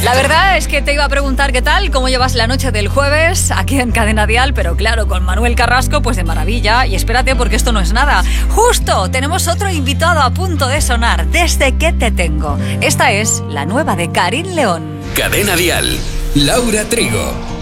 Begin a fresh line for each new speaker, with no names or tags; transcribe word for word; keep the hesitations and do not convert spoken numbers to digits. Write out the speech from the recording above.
La verdad es que te iba a preguntar qué tal, cómo llevas la noche del jueves aquí en Cadena Dial, pero claro, con Manuel Carrasco, pues de maravilla. Y espérate, porque esto no es nada. Justo, tenemos otro invitado a punto de sonar, Desde que te tengo. Esta es la nueva de Karin León.
Cadena Dial, Laura Trigo.